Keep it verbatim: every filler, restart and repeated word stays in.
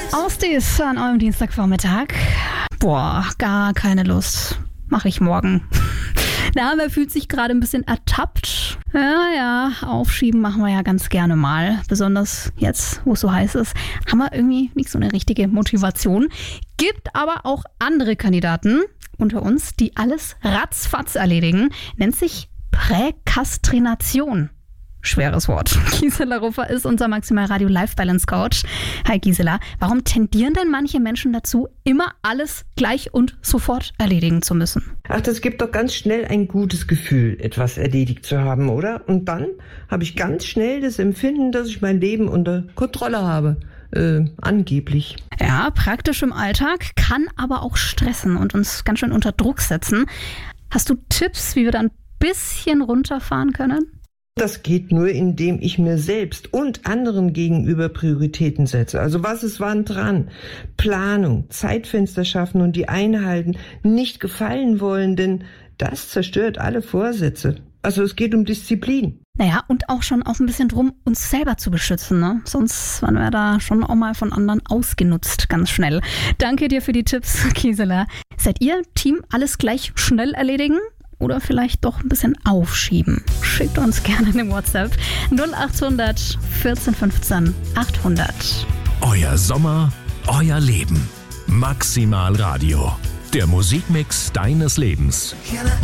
Ausdies an eurem Dienstagvormittag. Boah, gar keine Lust. Mache ich morgen. Na, wer fühlt sich gerade ein bisschen ertappt? Ja, ja, aufschieben machen wir ja ganz gerne mal. Besonders jetzt, wo es so heiß ist, haben wir irgendwie nicht so eine richtige Motivation. Gibt aber auch andere Kandidaten unter uns, die alles ratzfatz erledigen. Nennt sich Präkastrination. Schweres Wort. Gisela Ruffer ist unser Maximal Radio Life Balance Coach. Hi Gisela, warum tendieren denn manche Menschen dazu, immer alles gleich und sofort erledigen zu müssen? Ach, das gibt doch ganz schnell ein gutes Gefühl, etwas erledigt zu haben, oder? Und dann habe ich ganz schnell das Empfinden, dass ich mein Leben unter Kontrolle habe. Äh, angeblich. Ja, praktisch im Alltag, kann aber auch stressen und uns ganz schön unter Druck setzen. Hast du Tipps, wie wir da ein bisschen runterfahren können? Das geht nur, indem ich mir selbst und anderen gegenüber Prioritäten setze. Also was ist wann dran? Planung, Zeitfenster schaffen und die einhalten, nicht gefallen wollen, denn das zerstört alle Vorsätze. Also es geht um Disziplin. Naja, und auch schon auch ein bisschen drum, uns selber zu beschützen, ne? Sonst waren wir da schon auch mal von anderen ausgenutzt, ganz schnell. Danke dir für die Tipps, Gisela. Seid ihr Team alles gleich schnell erledigen? Oder vielleicht doch ein bisschen aufschieben? Schickt uns gerne eine WhatsApp null acht hundert vierzehn fünfzehn achthundert. Euer Sommer, euer Leben. Maximal Radio. Der Musikmix deines Lebens.